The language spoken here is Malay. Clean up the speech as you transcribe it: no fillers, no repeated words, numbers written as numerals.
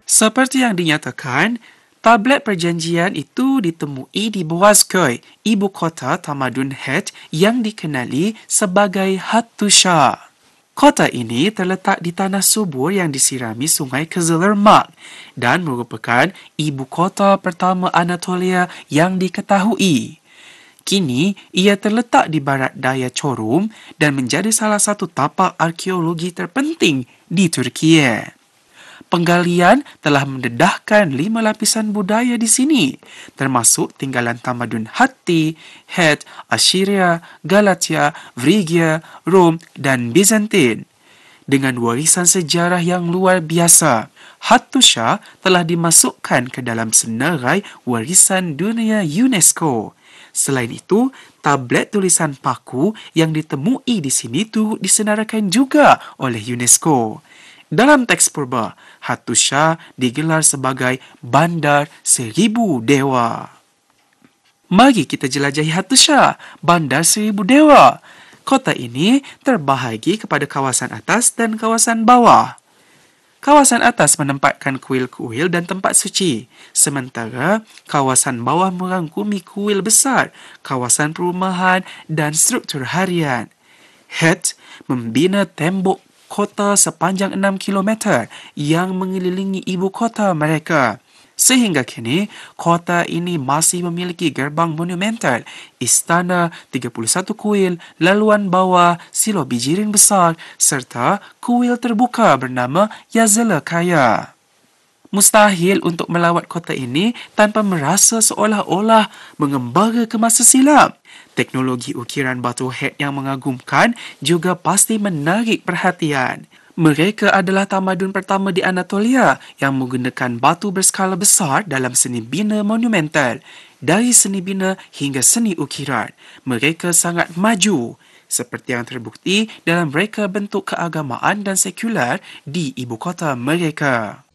Seperti yang dinyatakan, tablet perjanjian itu ditemui di Boğazköy, ibu kota tamadun Het yang dikenali sebagai Hattusha. Kota ini terletak di tanah subur yang disirami sungai Kızılırmak dan merupakan ibu kota pertama Anatolia yang diketahui. Kini, ia terletak di barat daya Çorum dan menjadi salah satu tapak arkeologi terpenting di Turkiye. Penggalian telah mendedahkan 5 lapisan budaya di sini, termasuk tinggalan tamadun Hatti, Het, Assyria, Galatia, Phrygia, Rom dan Bizantin. Dengan warisan sejarah yang luar biasa, Hattusha telah dimasukkan ke dalam senarai warisan dunia UNESCO. Selain itu, tablet tulisan paku yang ditemui di sini tu disenaraikan juga oleh UNESCO. Dalam teks purba, Hattusha digelar sebagai Bandar Seribu Dewa. Mari kita jelajahi Hattusha, Bandar Seribu Dewa. Kota ini terbahagi kepada kawasan atas dan kawasan bawah. Kawasan atas menempatkan kuil-kuil dan tempat suci, sementara kawasan bawah merangkumi kuil besar, kawasan perumahan dan struktur harian. Het membina tembok kota sepanjang 6 kilometer yang mengelilingi ibu kota mereka. Sehingga kini, kota ini masih memiliki gerbang monumental, istana, 31 kuil, laluan bawah, silo bijirin besar, serta kuil terbuka bernama Yazılı Kaya. Mustahil untuk melawat kota ini tanpa merasa seolah-olah mengembara ke masa silam. Teknologi ukiran batu Het yang mengagumkan juga pasti menarik perhatian. Mereka adalah tamadun pertama di Anatolia yang menggunakan batu berskala besar dalam seni bina monumental. Dari seni bina hingga seni ukiran, mereka sangat maju. Seperti yang terbukti dalam reka bentuk keagamaan dan sekular di ibu kota mereka.